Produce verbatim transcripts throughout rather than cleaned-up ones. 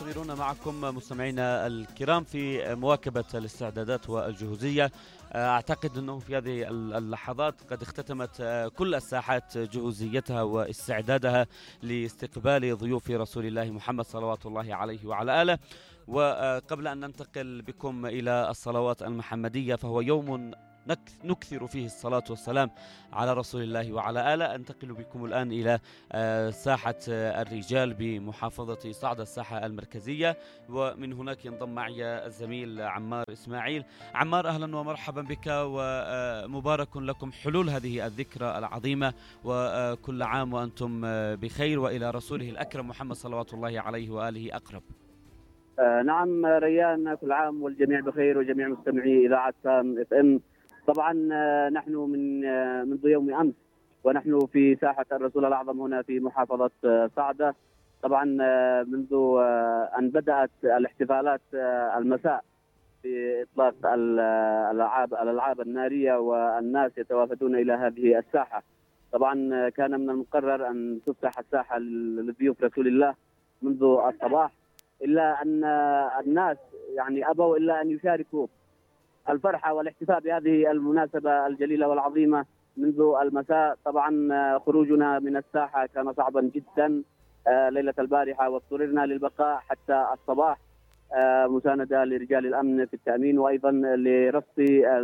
مستمرون معكم مستمعينا الكرام في مواكبة الاستعدادات والجهوزية. أعتقد أنه في هذه اللحظات قد اختتمت كل الساحات جهوزيتها واستعدادها لاستقبال ضيوف رسول الله محمد صلوات الله عليه وعلى آله. وقبل أن ننتقل بكم إلى الصلوات المحمدية، فهو يوم نكثر فيه الصلاة والسلام على رسول الله وعلى آله. أنتقل بكم الآن إلى ساحة الرجال بمحافظة صعدة، الساحة المركزية، ومن هناك ينضم معي الزميل عمار إسماعيل. عمار، أهلا ومرحبا بك، ومبارك لكم حلول هذه الذكرى العظيمة، وكل عام وأنتم بخير، وإلى رسوله الأكرم محمد صلوات الله عليه وآله أقرب. آه نعم ريان، كل عام والجميع بخير وجميع مستمعي إذاعة سام اف ام. طبعا آه نحن من آه منذ يوم أمس ونحن في ساحة الرسول الأعظم هنا في محافظة آه صعدة. طبعا آه منذ آه أن بدأت الاحتفالات آه المساء في إطلاق الألعاب الألعاب النارية والناس يتوافدون إلى هذه الساحة. طبعا آه كان من المقرر أن تفتح الساحة لضيوف رسول الله منذ الصباح، إلا أن الناس يعني أبوا إلا أن يشاركوا الفرحة والاحتفاء بهذه المناسبة الجليلة والعظيمة منذ المساء. طبعا خروجنا من الساحة كان صعبا جدا ليلة البارحة، واضطررنا للبقاء حتى الصباح مساندة لرجال الأمن في التأمين، وأيضا لرصد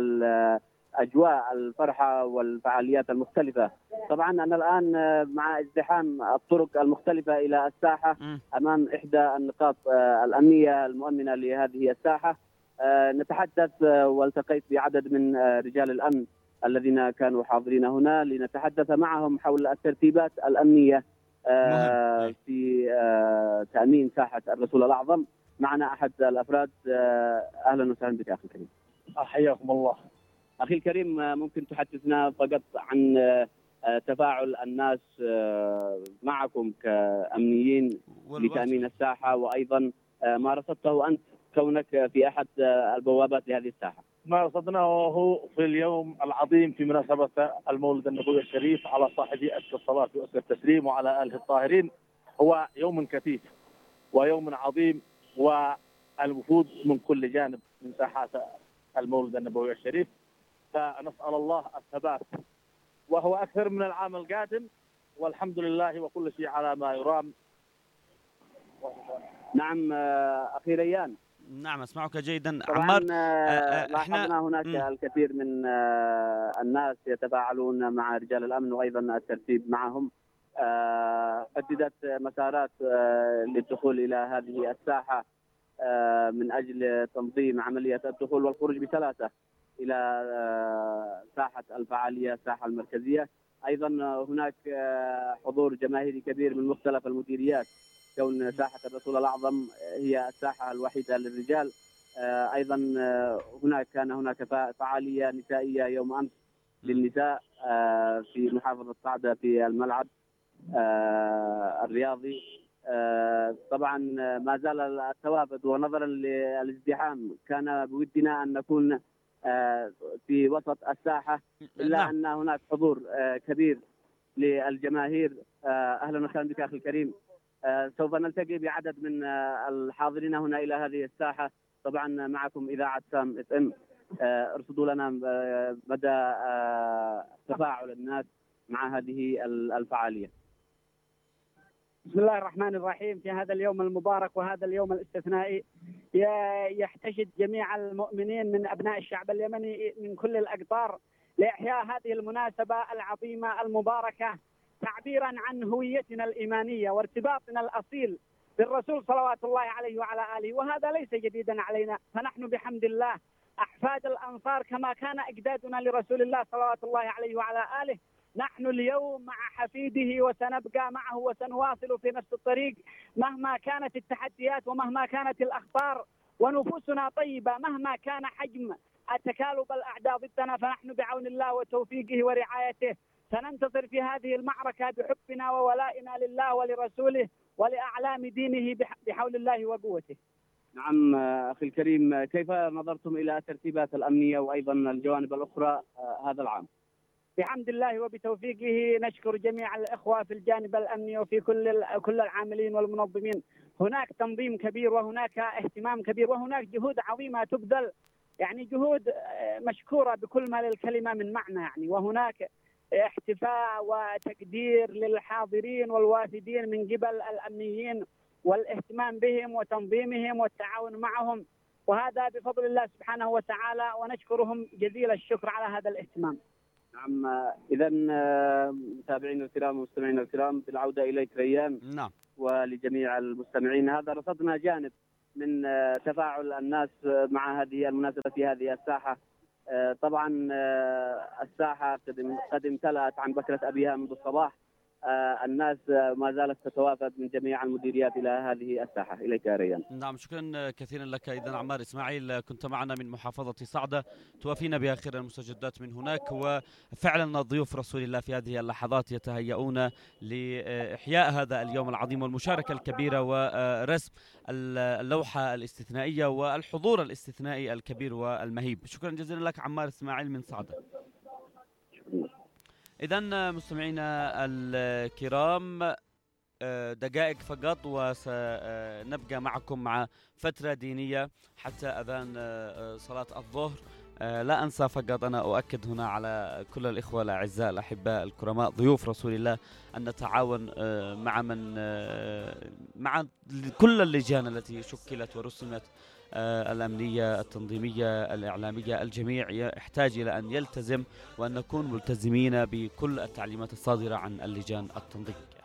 أجواء الفرحة والفعاليات المختلفة. طبعا أنا الآن مع ازدحام الطرق المختلفة إلى الساحة أمام إحدى النقاط الأمنية المؤمنة لهذه الساحة. نتحدث والتقيت بعدد من رجال الأمن الذين كانوا حاضرين هنا لنتحدث معهم حول الترتيبات الأمنية في تأمين ساحة الرسول الأعظم. معنا أحد الأفراد. أهلا وسهلا بك أخي الكريم. حياكم الله. أخي الكريم، ممكن تحدثنا فقط عن تفاعل الناس معكم كأمنيين لتأمين الساحة، وأيضا ما رصدته أنت كونك في أحد البوابات لهذه الساحة؟ ما رصدناه هو في اليوم العظيم في مناسبة المولد النبوي الشريف على صاحب أزكى الصلاة وأزكى التسليم وعلى آله الطاهرين، هو يوم كثيف ويوم عظيم، والوفود من كل جانب من ساحات المولد النبوي الشريف، فنسأل الله الثبات، وهو أكثر من العام القادم والحمد لله، وكل شيء على ما يرام. نعم أخي ريان. نعم أسمعك جيدا عمار. لاحظنا هناك م. الكثير من الناس يتفاعلون مع رجال الأمن وأيضا الترتيب معهم. حددت مسارات للدخول إلى هذه الساحة من أجل تنظيم عملية الدخول والخروج بثلاثة إلى ساحة الفعالية، الساحة المركزية. أيضا هناك حضور جماهيري كبير من مختلف المديريات، كون ساحة الرسول الأعظم هي الساحة الوحيدة للرجال. أيضا هناك كان هناك فعالية نسائية يوم أمس للنساء في محافظة صعدة في الملعب الرياضي. طبعا ما زال التوافد، ونظرا للازدحام كان بودنا أن نكون في وسط الساحة، إلا أن هناك حضور كبير للجماهير. أهلا وسهلا بك أخي الكريم. سوف نلتقي بعدد من الحاضرين هنا إلى هذه الساحة. طبعا معكم إذاعة سام اف ام. ارصدوا لنا مدى تفاعل الناس مع هذه الفعالية. بسم الله الرحمن الرحيم. في هذا اليوم المبارك وهذا اليوم الاستثنائي يحتشد جميع المؤمنين من أبناء الشعب اليمني من كل الأقطار لإحياء هذه المناسبة العظيمة المباركة، تعبيرا عن هويتنا الإيمانية وارتباطنا الأصيل بالرسول صلوات الله عليه وعلى آله، وهذا ليس جديدا علينا، فنحن بحمد الله أحفاد الأنصار كما كان أجدادنا لرسول الله صلوات الله عليه وعلى آله. نحن اليوم مع حفيده وسنبقى معه وسنواصل في نفس الطريق مهما كانت التحديات ومهما كانت الأخطار، ونفوسنا طيبة مهما كان حجم تكالب الأعداء ضدنا، فنحن بعون الله وتوفيقه ورعايته سننتصر في هذه المعركة بحبنا وولائنا لله ولرسوله ولأعلام دينه بحول الله وقوته. نعم أخي الكريم، كيف نظرتم إلى الترتيبات الأمنية وأيضا الجوانب الأخرى هذا العام؟ بحمد الله وبتوفيقه نشكر جميع الإخوة في الجانب الأمني وفي كل كل العاملين والمنظمين. هناك تنظيم كبير وهناك اهتمام كبير وهناك جهود عظيمة تبذل، يعني جهود مشكورة بكل ما للكلمة من معنى يعني. وهناك احتفاء وتقدير للحاضرين والوافدين من قبل الأمنيين والاهتمام بهم وتنظيمهم والتعاون معهم، وهذا بفضل الله سبحانه وتعالى، ونشكرهم جزيل الشكر على هذا الاهتمام. نعم، إذا متابعينا الكرام ومستمعينا الكرام، بالعودة إليك ريان. نعم. ولجميع المستمعين، هذا رصدنا جانب من تفاعل الناس مع هذه المناسبة في هذه الساحة. طبعا الساحة قد امتلأت عن بكرة أبيها منذ الصباح. الناس ما زالت تتوافد من جميع المديريات إلى هذه الساحة. إليك يا ريان. نعم، شكرا كثيرا لك. إذن عمار إسماعيل كنت معنا من محافظة صعدة، توافينا بآخر المستجدات من هناك. وفعلا ضيوف رسول الله في هذه اللحظات يتهيئون لإحياء هذا اليوم العظيم والمشاركة الكبيرة ورسم اللوحة الاستثنائية والحضور الاستثنائي الكبير والمهيب. شكرا جزيلا لك عمار إسماعيل من صعدة. إذن مستمعينا الكرام، دقائق فقط وسنبقى معكم مع فترة دينية حتى أذان صلاة الظهر. لا أنسى فقط، أنا أؤكد هنا على كل الإخوة الأعزاء الأحباء الكرماء ضيوف رسول الله أن نتعاون مع من مع كل اللجان التي شكلت ورسمت، الأمنية، التنظيمية، الإعلامية، الجميع يحتاج إلى أن يلتزم وأن نكون ملتزمين بكل التعليمات الصادرة عن اللجان التنظيمية.